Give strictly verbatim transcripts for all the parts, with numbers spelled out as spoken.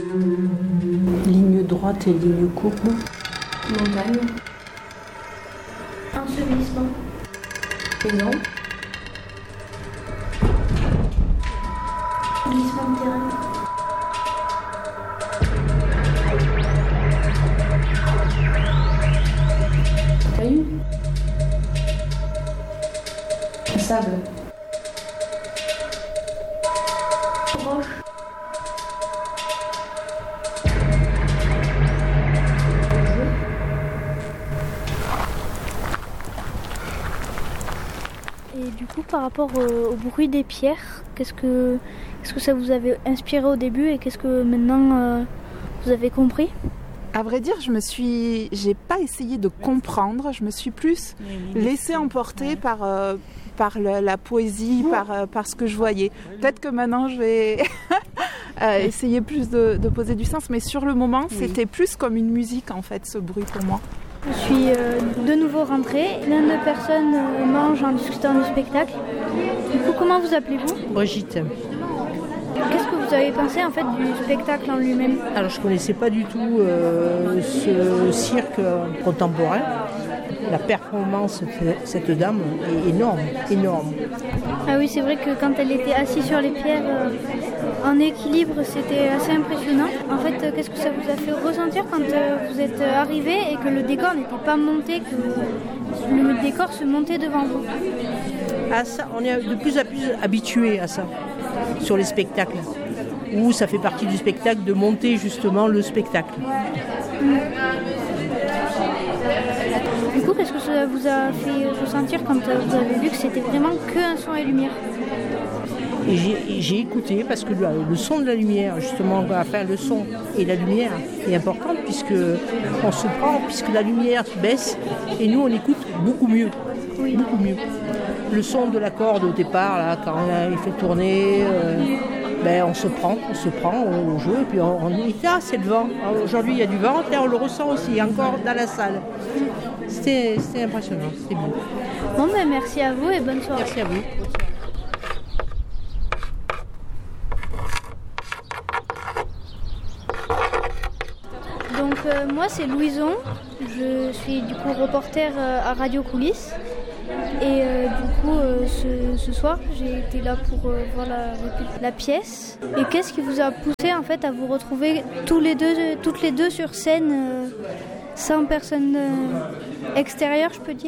Ligne droite et ligne courbe. Montagne. Ensevelissement. Maison. Glissement de terrain. Caillou. Sable. Roche. Et du coup, par rapport au, au bruit des pierres, qu'est-ce que, qu'est-ce que ça vous avait inspiré au début et qu'est-ce que maintenant euh, vous avez compris ? À vrai dire, je me suis, j'ai pas essayé de comprendre, je me suis plus laissée emporter par, euh, par le, la poésie, par, euh, par ce que je voyais. Peut-être que maintenant je vais euh, essayer plus de, de poser du sens, mais sur le moment, oui. C'était plus comme une musique en fait, ce bruit pour moi. Je suis euh, de nouveau rentrée. L'un de personnes euh, mange en discutant du spectacle. Du coup, comment vous appelez-vous ? Brigitte. Qu'est-ce que vous avez pensé en fait du spectacle en lui-même ? Alors je ne connaissais pas du tout euh, ce cirque contemporain. La performance de cette dame est énorme, énorme. Ah oui, c'est vrai que quand elle était assise sur les pierres euh, en équilibre, c'était assez impressionnant. En fait, euh, qu'est-ce que ça vous a fait ressentir quand euh, vous êtes arrivé et que le décor n'était pas monté, que le décor se montait devant vous ? Ah ça, on est de plus en plus habitué à ça. Sur les spectacles, où ça fait partie du spectacle de monter justement le spectacle. Du coup, qu'est-ce que ça vous a fait ressentir quand vous avez vu que c'était vraiment que un son et lumière ? Et j'ai, j'ai écouté parce que le, le son de la lumière, justement, enfin le son et la lumière est important puisque on se prend, puisque la lumière baisse et nous on écoute beaucoup mieux, oui. beaucoup mieux. Le son de la corde au départ, là, quand il fait tourner, euh, ben, on se prend, on se prend au jeu, et puis on, on dit ah c'est le vent. Alors, aujourd'hui il y a du vent, et on le ressent aussi, encore dans la salle. C'était, c'était impressionnant, c'était beau. Bon ben merci à vous et bonne soirée. Merci à vous. Donc euh, moi c'est Louison, je suis du coup reporter euh, à Radio Coulisses. Et euh, du coup, euh, ce, ce soir, j'ai été là pour euh, voir la, la pièce. Et qu'est-ce qui vous a poussé en fait à vous retrouver tous les deux, toutes les deux sur scène, euh, sans personne euh, extérieure, je peux dire ?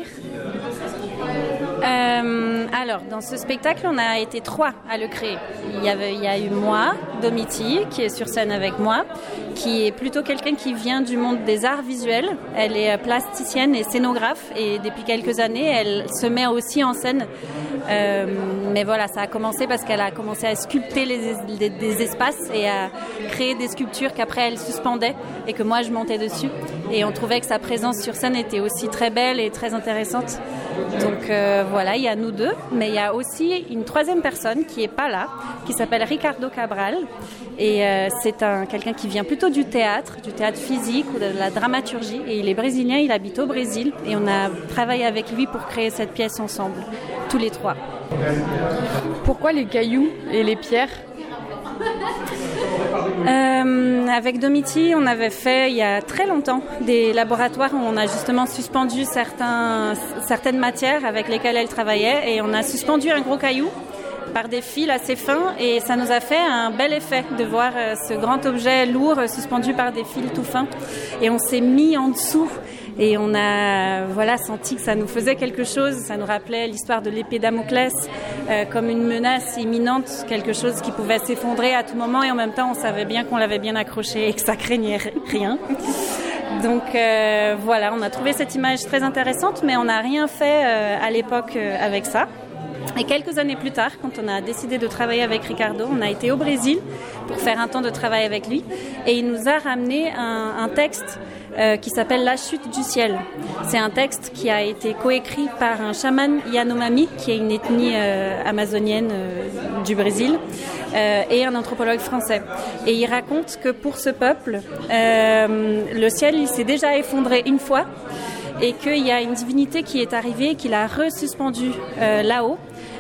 Euh, alors, dans ce spectacle, on a été trois à le créer. Il y avait, il y a eu moi, Domiti, qui est sur scène avec moi, qui est plutôt quelqu'un qui vient du monde des arts visuels. Elle est plasticienne et scénographe, et depuis quelques années, elle se met aussi en scène. Euh, mais voilà, ça a commencé parce qu'elle a commencé à sculpter les, les, des espaces et à créer des sculptures qu'après elle suspendait et que moi je montais dessus. Et on trouvait que sa présence sur scène était aussi très belle et très intéressante. Donc euh, voilà, il y a nous deux, mais il y a aussi une troisième personne qui est pas là, qui s'appelle Ricardo Cabral. Et euh, c'est un, quelqu'un qui vient plutôt du théâtre, du théâtre physique ou de la dramaturgie. Et il est brésilien, il habite au Brésil. Et on a travaillé avec lui pour créer cette pièce ensemble, tous les trois. Pourquoi les cailloux et les pierres ? Euh, avec Domiti, on avait fait il y a très longtemps des laboratoires où on a justement suspendu certains, certaines matières avec lesquelles elle travaillait, et on a suspendu un gros caillou par des fils assez fins, et ça nous a fait un bel effet de voir ce grand objet lourd suspendu par des fils tout fins, et on s'est mis en dessous. Et on a voilà, senti que ça nous faisait quelque chose, ça nous rappelait l'histoire de l'épée Damoclès euh, comme une menace imminente, quelque chose qui pouvait s'effondrer à tout moment, et en même temps on savait bien qu'on l'avait bien accroché et que ça craignait rien. Donc euh, voilà, on a trouvé cette image très intéressante, mais on n'a rien fait euh, à l'époque euh, avec ça. Et quelques années plus tard, quand on a décidé de travailler avec Ricardo, on a été au Brésil pour faire un temps de travail avec lui, et il nous a ramené un, un texte euh, qui s'appelle La chute du ciel. C'est un texte qui a été coécrit par un chaman Yanomami, qui est une ethnie euh, amazonienne euh, du Brésil, euh, et un anthropologue français. Et il raconte que pour ce peuple, euh, le ciel il s'est déjà effondré une fois, et qu'il y a une divinité qui est arrivée, qui l'a resuspendu euh, là-haut,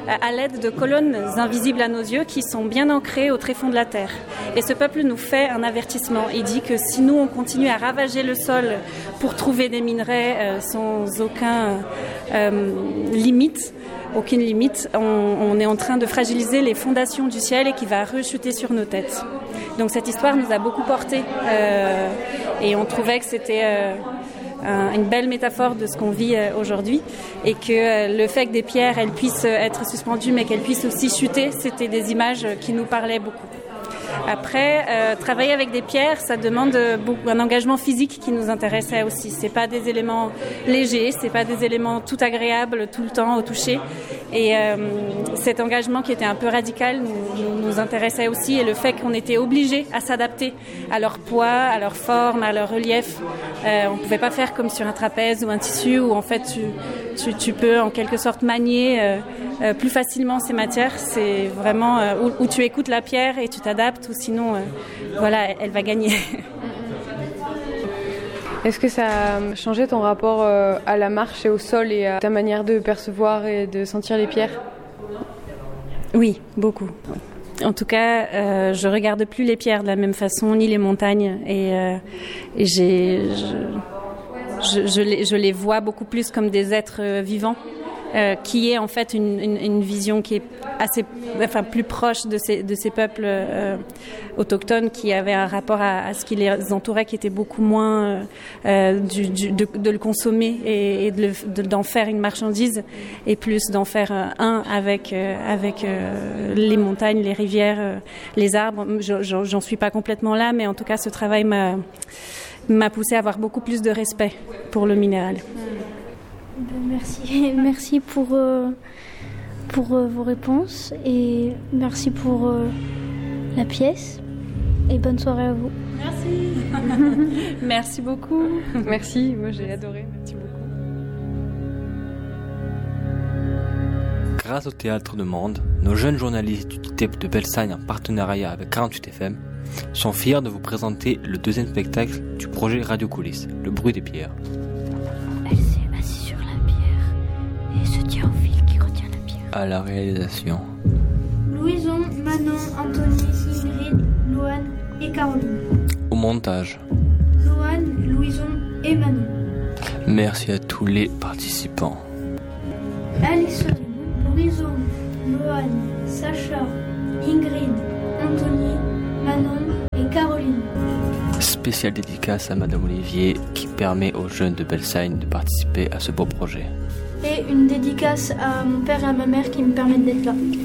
à l'aide de colonnes invisibles à nos yeux qui sont bien ancrées au tréfonds de la terre. Et ce peuple nous fait un avertissement. Il dit que si nous, on continue à ravager le sol pour trouver des minerais euh, sans aucun euh, limite, aucune limite, on, on est en train de fragiliser les fondations du ciel et qui va rechuter sur nos têtes. Donc cette histoire nous a beaucoup porté euh, et on trouvait que c'était euh, un, une belle métaphore de ce qu'on vit euh, aujourd'hui et que euh, le fait que des pierres elles puissent être suspendues mais qu'elles puissent aussi chuter, c'était des images qui nous parlaient beaucoup. Après, euh, travailler avec des pierres, ça demande beaucoup, un engagement physique qui nous intéressait aussi. C'est pas des éléments légers, c'est pas des éléments tout agréables tout le temps au toucher. Et euh, cet engagement qui était un peu radical nous, nous, nous intéressait aussi. Et le fait qu'on était obligés à s'adapter à leur poids, à leur forme, à leur relief. Euh, on pouvait pas faire comme sur un trapèze ou un tissu où en fait tu, tu, tu peux en quelque sorte manier euh, euh, plus facilement ces matières. C'est vraiment euh, où, où tu écoutes la pierre et tu t'adaptes. Ou sinon, euh, voilà, elle va gagner. Est-ce que ça a changé ton rapport euh, à la marche et au sol et à ta manière de percevoir et de sentir les pierres ? Oui, beaucoup. En tout cas, euh, je regarde plus les pierres de la même façon, ni les montagnes. Et, euh, et j'ai, je, je, je, les, je les vois beaucoup plus comme des êtres vivants. Euh, qui est en fait une, une, une vision qui est assez, enfin plus proche de ces, de ces peuples euh, autochtones qui avaient un rapport à, à ce qui les entourait, qui était beaucoup moins euh, du, du, de, de le consommer et, et de le, de, d'en faire une marchandise, et plus d'en faire euh, un avec euh, avec euh, les montagnes, les rivières, euh, les arbres. Je, j'en, j'en suis pas complètement là, mais en tout cas, ce travail m'a m'a poussé à avoir beaucoup plus de respect pour le minéral. Merci, merci pour, euh, pour euh, vos réponses et merci pour euh, la pièce et bonne soirée à vous. Merci. Merci beaucoup. Merci, moi j'ai adoré, merci beaucoup. Grâce au Théâtre de Mende, nos jeunes journalistes du T I T E P de Belsagne en partenariat avec quarante-huit F M sont fiers de vous présenter le deuxième spectacle du projet Radio Coulisses, Le bruit des pierres. Elle s'est assise sur la pierre et se tient au fil qui retient la pierre. À la réalisation. Louison, Manon, Anthony, Ingrid, Loane et Caroline. Au montage. Loane, Louison et Manon. Merci à tous les participants. Alison, Louison, Loane, Sacha, Ingrid, Anthony, Manon et Caroline. Spéciale dédicace à Madame Olivier qui permet aux jeunes de Belsagne de participer à ce beau projet. Et une dédicace à mon père et à ma mère qui me permettent d'être là.